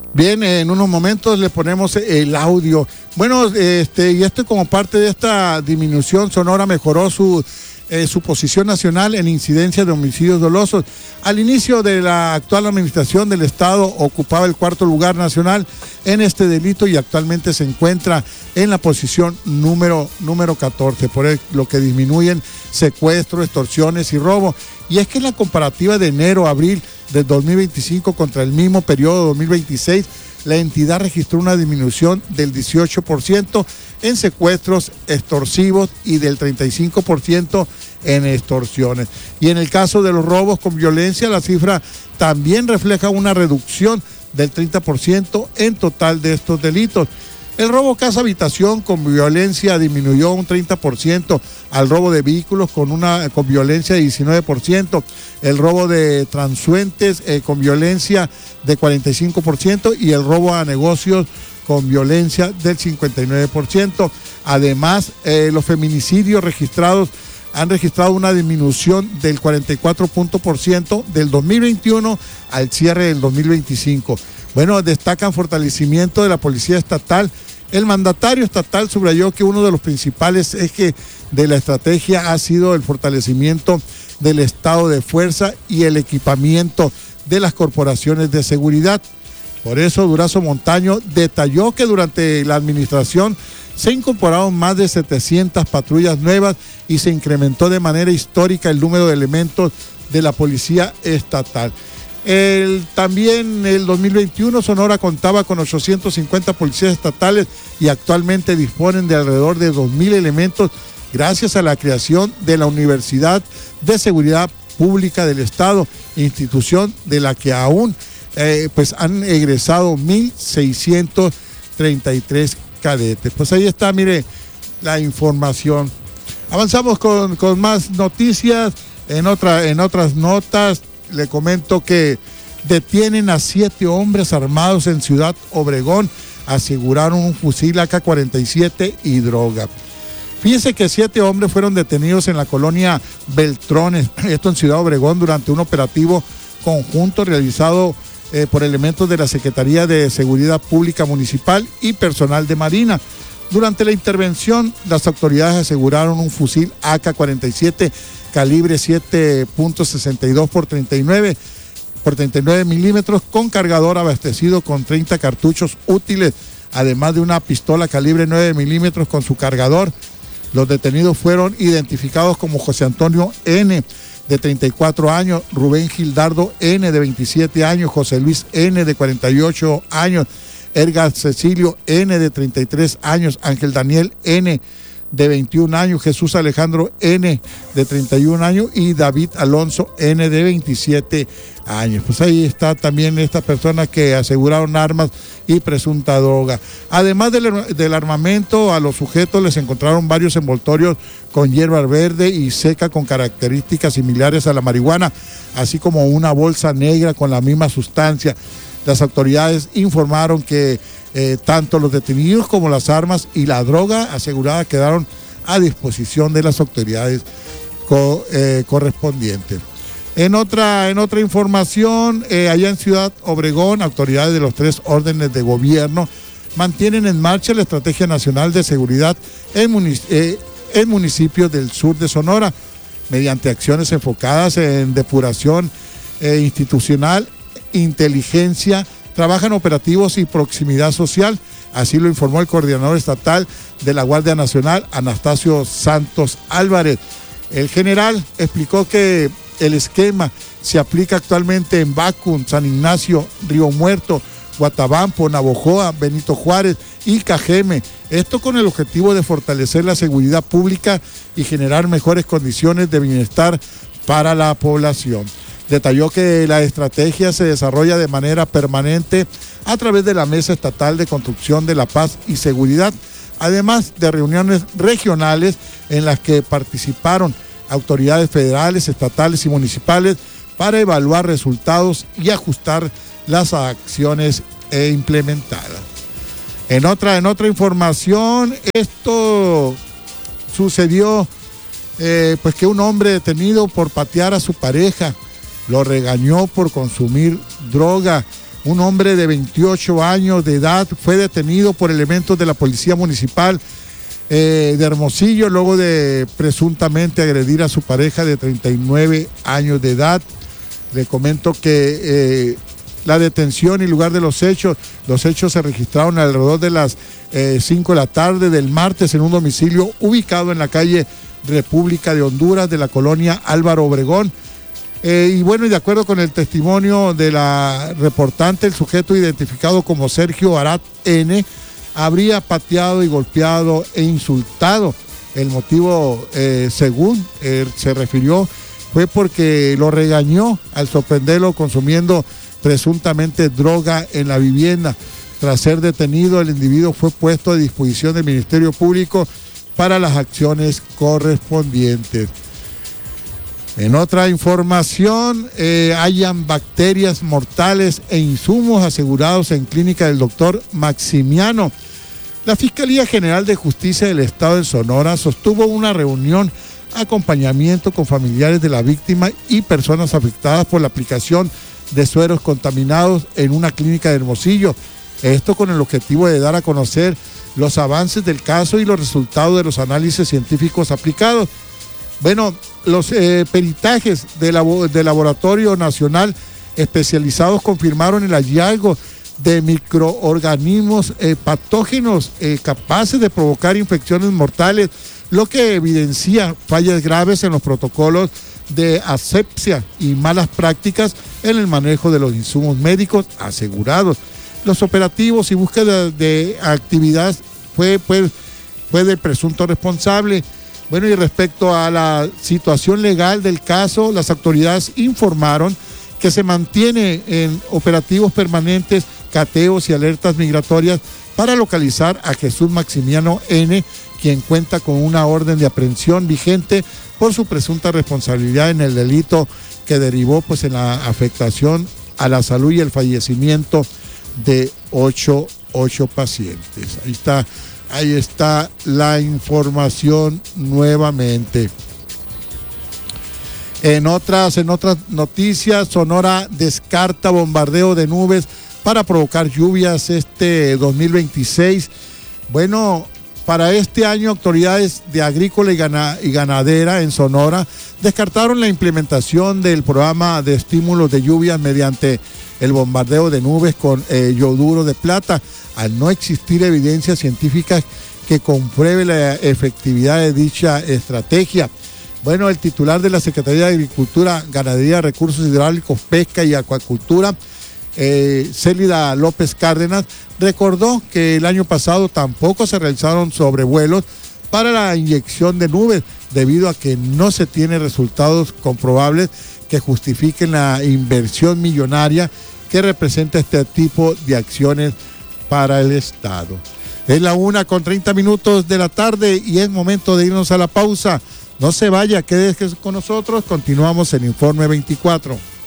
Bien, en unos momentos le ponemos el audio. Bueno, y esto como parte de esta disminución, Sonora mejoró su posición nacional en incidencia de homicidios dolosos. Al inicio de la actual administración del Estado ocupaba el 4º lugar nacional en este delito y actualmente se encuentra en la posición número 14, por lo que disminuyen secuestros, extorsiones y robo. Y es que en la comparativa de enero a abril del 2025 contra el mismo periodo 2026, la entidad registró una disminución del 18% en secuestros extorsivos y del 35% en extorsiones. Y en el caso de los robos con violencia, la cifra también refleja una reducción del 30% en total de estos delitos. El robo casa-habitación con violencia disminuyó un 30%, al robo de vehículos con violencia de 19%, el robo de transuentes con violencia de 45% y el robo a negocios con violencia del 59%. Además, los feminicidios han registrado una disminución del 44% del 2021 al cierre del 2025. Bueno, destacan fortalecimiento de la Policía Estatal. El mandatario estatal subrayó que uno de los principales ejes de la estrategia ha sido el fortalecimiento del estado de fuerza y el equipamiento de las corporaciones de seguridad. Por eso, Durazo Montaño detalló que durante la administración se incorporaron más de 700 patrullas nuevas y se incrementó de manera histórica el número de elementos de la Policía Estatal. También el 2021 Sonora contaba con 850 policías estatales y actualmente disponen de alrededor de 2,000 elementos gracias a la creación de la Universidad de Seguridad Pública del Estado, institución de la que aún han egresado 1,633 cadetes. Pues ahí está, mire, la información. Avanzamos con más noticias. En otras notas, le comento que detienen a 7 hombres armados en Ciudad Obregón. Aseguraron un fusil AK-47 y droga. Fíjense que 7 hombres fueron detenidos en la colonia Beltrones, esto en Ciudad Obregón, durante un operativo conjunto realizado por elementos de la Secretaría de Seguridad Pública Municipal y personal de Marina. Durante la intervención, las autoridades aseguraron un fusil AK-47 calibre 7.62 por 39 milímetros con cargador abastecido con 30 cartuchos útiles, además de una pistola calibre 9 milímetros con su cargador. Los detenidos fueron identificados como José Antonio N., de 34 años, Rubén Gildardo N., de 27 años, José Luis N., de 48 años, Edgar Cecilio N., de 33 años, Ángel Daniel N., de 21 años, Jesús Alejandro N., de 31 años y David Alonso N., de 27 años. Pues ahí está también esta persona que aseguraron armas y presunta droga. Además del armamento, a los sujetos les encontraron varios envoltorios con hierba verde y seca con características similares a la marihuana, así como una bolsa negra con la misma sustancia. Las autoridades informaron que tanto los detenidos como las armas y la droga asegurada quedaron a disposición de las autoridades correspondientes. En otra información, allá en Ciudad Obregón, autoridades de los 3 órdenes de gobierno mantienen en marcha la Estrategia Nacional de Seguridad en municipios del sur de Sonora, mediante acciones enfocadas en depuración institucional, inteligencia, trabajan operativos y proximidad social. Así lo informó el coordinador estatal de la Guardia Nacional, Anastasio Santos Álvarez. El general explicó que el esquema se aplica actualmente en Bacún, San Ignacio, Río Muerto, Guatabampo, Navojoa, Benito Juárez y Cajeme. Esto con el objetivo de fortalecer la seguridad pública y generar mejores condiciones de bienestar para la población. Detalló que la estrategia se desarrolla de manera permanente a través de la Mesa Estatal de Construcción de la Paz y Seguridad, además de reuniones regionales en las que participaron autoridades federales, estatales y municipales para evaluar resultados y ajustar las acciones implementadas. En otra información, esto sucedió pues que un hombre detenido por patear a su pareja lo regañó por consumir droga. Un hombre de 28 años de edad fue detenido por elementos de la Policía Municipal de Hermosillo luego de presuntamente agredir a su pareja de 39 años de edad. Le comento que la detención y lugar de los hechos se registraron alrededor de las 5 de la tarde del martes en un domicilio ubicado en la calle República de Honduras de la colonia Álvaro Obregón. Y bueno, y de acuerdo con el testimonio de la reportante, el sujeto identificado como Sergio Arat N. habría pateado y golpeado e insultado. El motivo, según se refirió, fue porque lo regañó al sorprenderlo consumiendo presuntamente droga en la vivienda. Tras ser detenido, el individuo fue puesto a disposición del Ministerio Público para las acciones correspondientes. En otra información, hayan bacterias mortales e insumos asegurados en clínica del doctor Maximiano. La Fiscalía General de Justicia del Estado de Sonora sostuvo una reunión acompañamiento con familiares de la víctima y personas afectadas por la aplicación de sueros contaminados en una clínica de Hermosillo. Esto con el objetivo de dar a conocer los avances del caso y los resultados de los análisis científicos aplicados. Bueno, los peritajes del Laboratorio Nacional especializados confirmaron el hallazgo de microorganismos patógenos capaces de provocar infecciones mortales, lo que evidencia fallas graves en los protocolos de asepsia y malas prácticas en el manejo de los insumos médicos asegurados. Los operativos y búsqueda de actividad fue del presunto responsable. Bueno, y respecto a la situación legal del caso, las autoridades informaron que se mantiene en operativos permanentes, cateos y alertas migratorias para localizar a Jesús Maximiano N., quien cuenta con una orden de aprehensión vigente por su presunta responsabilidad en el delito que derivó pues en la afectación a la salud y el fallecimiento de ocho pacientes. Ahí está la información nuevamente. En otras noticias, Sonora descarta bombardeo de nubes para provocar lluvias este 2026. Bueno, para este año, autoridades de agrícola y ganadera en Sonora descartaron la implementación del programa de estímulos de lluvias mediante el bombardeo de nubes con yoduro de plata, al no existir evidencia científica que compruebe la efectividad de dicha estrategia. Bueno, el titular de la Secretaría de Agricultura, Ganadería, Recursos Hidráulicos, Pesca y Acuacultura, Célida López Cárdenas, recordó que el año pasado tampoco se realizaron sobrevuelos para la inyección de nubes, debido a que no se tienen resultados comprobables que justifiquen la inversión millonaria que representa este tipo de acciones para el Estado. Es la 1:30 de la tarde y es momento de irnos a la pausa. No se vaya, quédese con nosotros, continuamos en Informe 24.